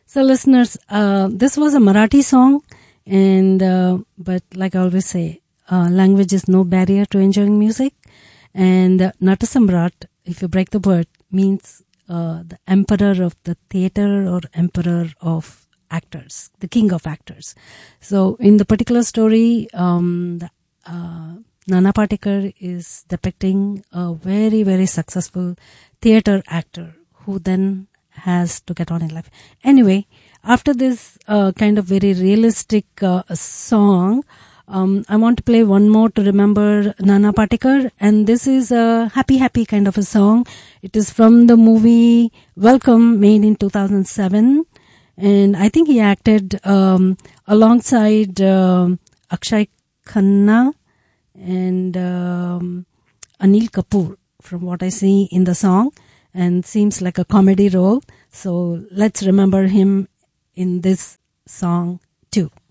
So listeners, this was a Marathi song, and but like I always say, language is no barrier to enjoying music. And Natasamrat, if you break the word, means the emperor of the theater or emperor of actors, the king of actors. So in the particular story, Nana Patekar is depicting a very, very successful theater actor who then has to get on in life. Anyway, after this kind of very realistic song, I want to play one more to remember Nana Patekar, and this is a happy kind of a song. It is from the movie Welcome, made in 2007, and I think he acted alongside Akshay Khanna and Anil Kapoor, from what I see in the song, and seems like a comedy role. So let's remember him in this song too.